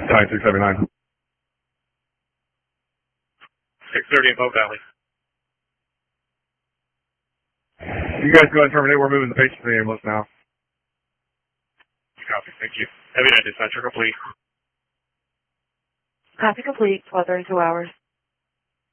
Time 679. 630 in Bow Valley. You guys go ahead and terminate. We're moving the patient to the ambulance now. Copy. Thank you. Heavy 9 dispatcher complete. Copy complete. 12:32 hours.